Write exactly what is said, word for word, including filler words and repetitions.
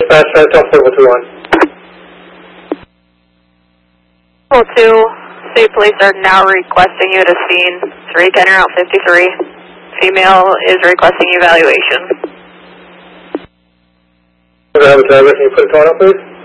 Dispatch, uh, tell four two one. four two, State Police are now requesting you to scene. three ten Route fifty-three. Female is requesting evaluation. Can you put it on up, please?